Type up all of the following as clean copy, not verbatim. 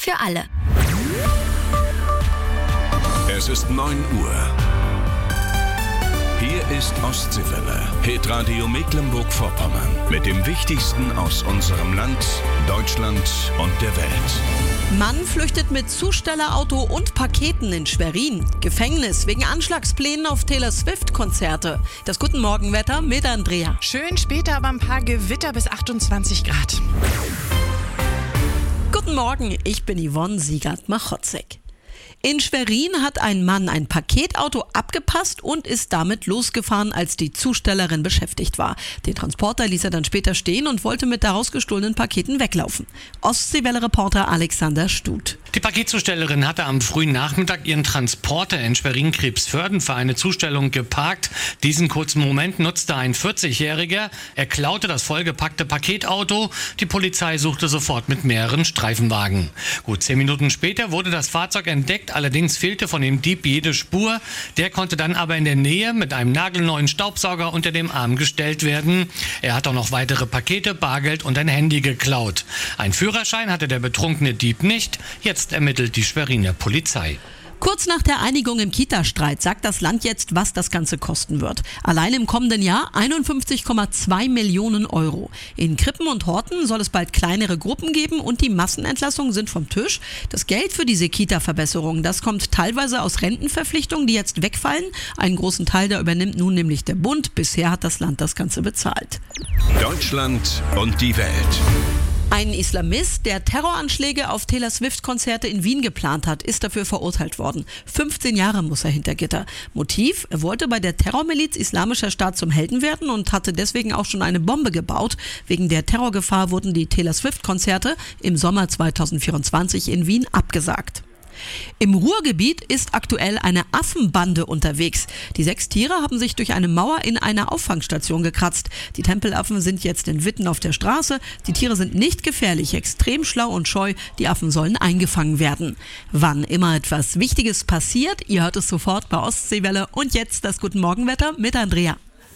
für alle. Es ist 9 Uhr. Hier ist Ostseewelle, Hitradio Mecklenburg-Vorpommern. Mit dem Wichtigsten aus unserem Land, Deutschland und der Welt. Mann flüchtet mit Zustellerauto und Paketen in Schwerin. Gefängnis wegen Anschlagsplänen auf Taylor Swift-Konzerte. Das Guten Morgenwetter mit Andrea. Schön später, aber ein paar Gewitter bis 28 Grad. Guten Morgen, ich bin Yvonne Siegert-Machotzek. In Schwerin hat ein Mann ein Paketauto abgepasst und ist damit losgefahren, als die Zustellerin beschäftigt war. Den Transporter ließ er dann später stehen und wollte mit daraus gestohlenen Paketen weglaufen. Ostseewelle-Reporter Alexander Stut. Die Paketzustellerin hatte am frühen Nachmittag ihren Transporter in Schwerin-Krebsförden für eine Zustellung geparkt. Diesen kurzen Moment nutzte ein 40-Jähriger. Er klaute das vollgepackte Paketauto. Die Polizei suchte sofort mit mehreren Streifenwagen. Gut 10 Minuten später wurde das Fahrzeug entdeckt. Allerdings fehlte von dem Dieb jede Spur. Der konnte dann aber in der Nähe mit einem nagelneuen Staubsauger unter dem Arm gestellt werden. Er hat auch noch weitere Pakete, Bargeld und ein Handy geklaut. Ein Führerschein hatte der betrunkene Dieb nicht. Jetzt ermittelt die Schweriner Polizei. Kurz nach der Einigung im Kita-Streit sagt das Land jetzt, was das Ganze kosten wird. Allein im kommenden Jahr 51,2 Millionen Euro. In Krippen und Horten soll es bald kleinere Gruppen geben und die Massenentlassungen sind vom Tisch. Das Geld für diese Kita-Verbesserung, das kommt teilweise aus Rentenverpflichtungen, die jetzt wegfallen. Einen großen Teil, da übernimmt nun nämlich der Bund. Bisher hat das Land das Ganze bezahlt. Deutschland und die Welt. Ein Islamist, der Terroranschläge auf Taylor Swift-Konzerte in Wien geplant hat, ist dafür verurteilt worden. 15 Jahre muss er hinter Gitter. Motiv: Er wollte bei der Terrormiliz Islamischer Staat zum Helden werden und hatte deswegen auch schon eine Bombe gebaut. Wegen der Terrorgefahr wurden die Taylor Swift-Konzerte im Sommer 2024 in Wien abgesagt. Im Ruhrgebiet ist aktuell eine Affenbande unterwegs. Die 6 Tiere haben sich durch eine Mauer in einer Auffangstation gekratzt. Die Tempelaffen sind jetzt in Witten auf der Straße. Die Tiere sind nicht gefährlich, extrem schlau und scheu. Die Affen sollen eingefangen werden. Wann immer etwas Wichtiges passiert, ihr hört es sofort bei Ostseewelle. Und jetzt das Guten Morgenwetter mit Andrea.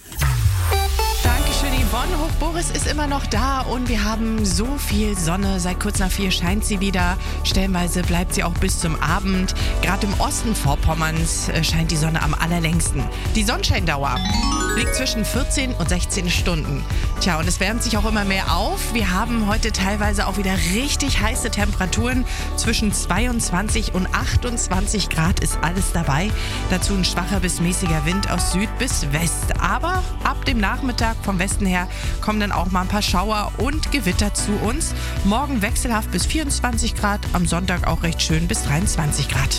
Dankeschön, Yvonne. Hoch Boris ist immer noch da und wir haben so viel Sonne. Seit kurz nach 4 scheint sie wieder. Stellenweise bleibt sie auch bis zum Abend. Gerade im Osten Vorpommerns scheint die Sonne am allerlängsten. Die Sonnenscheindauer liegt zwischen 14 und 16 Stunden. Tja, und es wärmt sich auch immer mehr auf. Wir haben heute teilweise auch wieder richtig heiße Temperaturen. Zwischen 22 und 28 Grad ist alles dabei. Dazu ein schwacher bis mäßiger Wind aus Süd bis West. Aber ab dem Nachmittag vom Westen her kommen dann auch mal ein paar Schauer und Gewitter zu uns. Morgen wechselhaft bis 24 Grad, am Sonntag auch recht schön bis 23 Grad.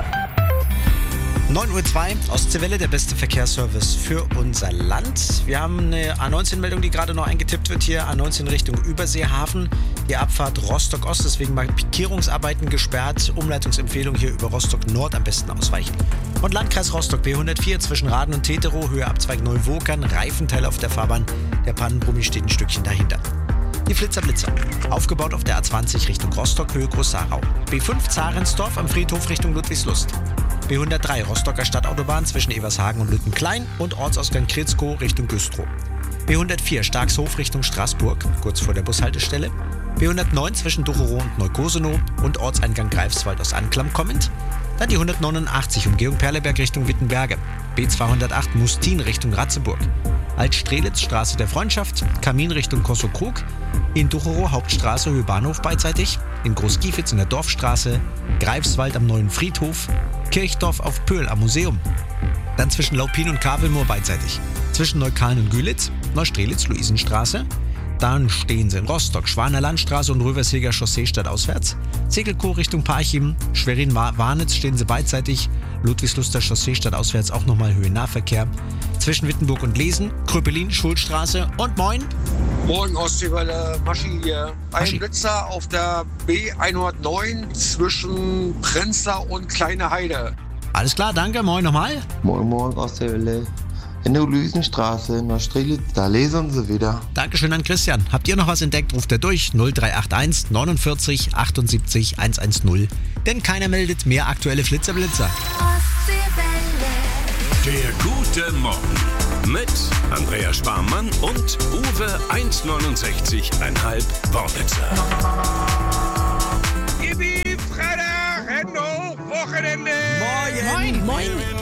9.02 Uhr, Ostseewelle, der beste Verkehrsservice für unser Land. Wir haben eine A19-Meldung, die gerade noch eingetippt wird hier. A19 Richtung Überseehafen. Die Abfahrt Rostock-Ost, deswegen Markierungsarbeiten gesperrt. Umleitungsempfehlung hier über Rostock-Nord am besten ausweichen. Und Landkreis Rostock B104 zwischen Raden und Teterow, Höhe Abzweig Neuwokern, Reifenteil auf der Fahrbahn. Der Pannenbrummi steht ein Stückchen dahinter. Die Flitzer-Blitzer. Aufgebaut auf der A20 Richtung Rostock, Höhe Groß-Sarau. B5 Zarensdorf am Friedhof Richtung Ludwigslust. B103 Rostocker Stadtautobahn zwischen Evershagen und Lüttenklein und Ortsausgang Kritzkow Richtung Güstrow. B104 Starkshof Richtung Straßburg, kurz vor der Bushaltestelle. B109 zwischen Ducherow und Neukosenow und Ortseingang Greifswald aus Anklam kommend. Dann die 189 Umgehung Perleberg Richtung Wittenberge. B208 Mustin Richtung Ratzeburg. Altstrelitz Straße der Freundschaft, Kamin Richtung Kossow-Krug. In Ducherow Hauptstraße Höhe Bahnhof beidseitig. In Großgiefitz in der Dorfstraße. Greifswald am Neuen Friedhof. Kirchdorf auf Pöhl am Museum. Dann zwischen Laupin und Kavelmoor beidseitig. Zwischen Neukalen und Gülitz, Neustrelitz, Luisenstraße. Dann stehen sie in Rostock, Schwaner Landstraße und Röverseger Chaussee stadtauswärts. Segelkow Richtung Parchim, Schwerin-Warnitz stehen sie beidseitig. Ludwigsluster Chaussee stadtauswärts auch nochmal Höhe-Nahverkehr. Zwischen Wittenburg und Lesen, Kröpelin, Schulstraße und moin. Moin Ostseewelle, Maschi hier. Ein Blitzer auf der B109 zwischen Prenzlau und Kleine Heide. Alles klar, danke. Moin nochmal. Moin, moin, Ostseewelle. In der Luisenstraße in Neustrelitz, da lesen sie wieder. Dankeschön an Christian. Habt ihr noch was entdeckt, ruft er durch 0381 49 78 110. Denn keiner meldet mehr aktuelle Flitzer-Blitzer. Der gute Morgen mit Andrea Sparmann und Uwe 1,69,5 Wortwitzer. Wochenende! Moin! Moin!